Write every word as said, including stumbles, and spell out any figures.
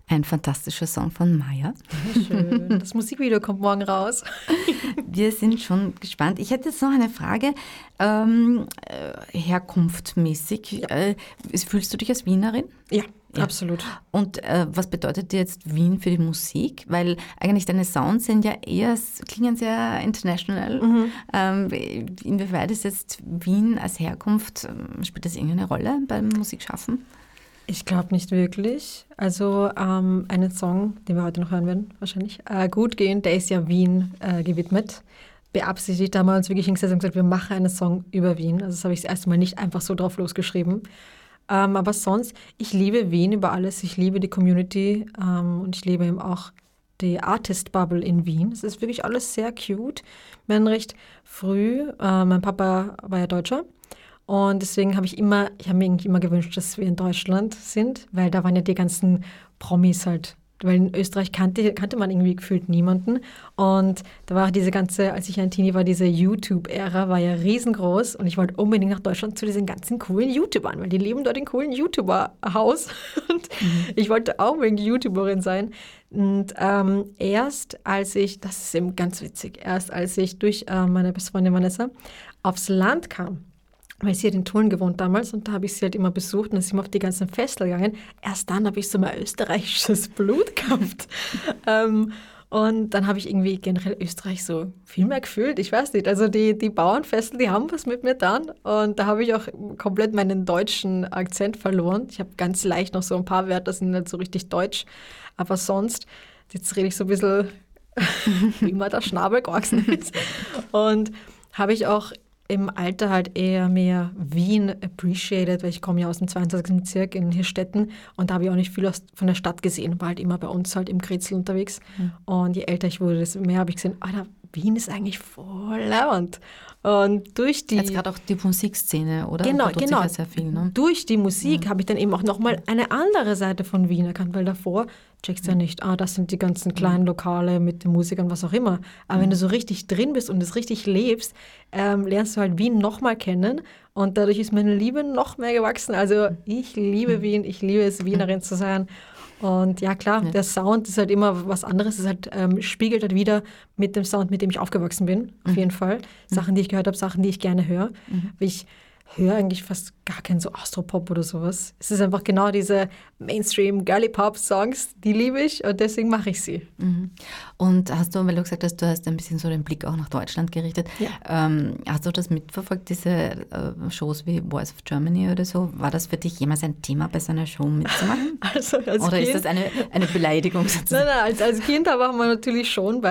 Ein fantastischer Song von Maya. Schön. Das Musikvideo kommt morgen raus. Wir sind schon gespannt. Ich hätte jetzt noch eine Frage, ähm, äh, herkunftmäßig. Ja. Äh, fühlst du dich als Wienerin? Ja, Ja. absolut. Und äh, was bedeutet dir jetzt Wien für die Musik? Weil eigentlich deine Sounds sind ja eher, klingen sehr international. Mhm. Ähm, inwieweit ist jetzt Wien als Herkunft, ähm, spielt das irgendeine Rolle beim Musikschaffen? Ich glaube nicht wirklich. Also ähm, einen Song, den wir heute noch hören werden, wahrscheinlich, äh, Gut gehen, der ist ja Wien äh, gewidmet. Beabsichtigt haben wir uns wirklich hingesetzt und gesagt, wir machen einen Song über Wien. Also das habe ich das erste Mal nicht einfach so drauf losgeschrieben. Ähm, aber sonst, ich liebe Wien über alles. Ich liebe die Community ähm, und ich liebe eben auch die Artist-Bubble in Wien. Es ist wirklich alles sehr cute. Wir waren recht früh, äh, mein Papa war ja Deutscher. Und deswegen habe ich immer, ich habe mir eigentlich immer gewünscht, dass wir in Deutschland sind, weil da waren ja die ganzen Promis halt. Weil in Österreich kannte, kannte man irgendwie gefühlt niemanden. Und da war diese ganze, als ich ein Teenie war, diese YouTube-Ära war ja riesengroß. Und ich wollte unbedingt nach Deutschland zu diesen ganzen coolen YouTubern, weil die leben dort in coolen YouTuber-Haus. Und mhm. ich wollte auch unbedingt YouTuberin sein. Und ähm, erst als ich, das ist eben ganz witzig, erst als ich durch äh, meine beste Freundin Vanessa aufs Land kam, weil sie hat in Tulln gewohnt damals und da habe ich sie halt immer besucht und dann sind wir auf die ganzen Feste gegangen. Erst dann habe ich so mein österreichisches Blut gehabt. ähm, und dann habe ich irgendwie generell Österreich so viel mehr gefühlt. Ich weiß nicht, also die, die Bauernfeste, die haben was mit mir getan und da habe ich auch komplett meinen deutschen Akzent verloren. Ich habe ganz leicht noch so ein paar Wörter, das sind nicht so richtig deutsch, aber sonst, jetzt rede ich so ein bisschen, wie immer der Schnabel gewachsen ist. Und habe ich auch im Alter halt eher mehr Wien appreciated, weil ich komme ja aus dem zweiundzwanzigsten Bezirk in Hirstetten und da habe ich auch nicht viel aus, von der Stadt gesehen, war halt immer bei uns halt im Kretzel unterwegs. Mhm. Und je älter ich wurde, desto mehr habe ich gesehen, Alter, Wien ist eigentlich voll lauernd. Und durch die... Jetzt gerade auch die Musikszene, oder? Genau, da tut genau. sich ja sehr viel, ne? Durch die Musik ja. habe ich dann eben auch nochmal eine andere Seite von Wien erkannt, weil davor checkst du ja nicht, ah, das sind die ganzen kleinen Lokale mit den Musikern, was auch immer. Aber mhm. wenn du so richtig drin bist und es richtig lebst, ähm, lernst du halt Wien nochmal kennen und dadurch ist meine Liebe noch mehr gewachsen. Also ich liebe mhm. Wien, ich liebe es, Wienerin zu sein. Und ja, klar, ja. der Sound ist halt immer was anderes. Es halt, ähm, spiegelt halt wieder mit dem Sound, mit dem ich aufgewachsen bin, auf mhm. jeden Fall. Sachen, die ich gehört habe, Sachen, die ich gerne höre. Mhm. Ich höre eigentlich fast gar keinen so Astropop oder sowas. Es ist einfach genau diese Mainstream-Girly-Pop-Songs, die liebe ich und deswegen mache ich sie. Mhm. Und hast du, weil du gesagt hast, du hast ein bisschen so den Blick auch nach Deutschland gerichtet, ja. ähm, hast du das mitverfolgt, diese äh, Shows wie Voice of Germany oder so? War das für dich jemals ein Thema, bei so einer Show mitzumachen? Also als oder kind, ist das eine, eine Beleidigung sozusagen? Nein, nein, als, als Kind war man natürlich schon bei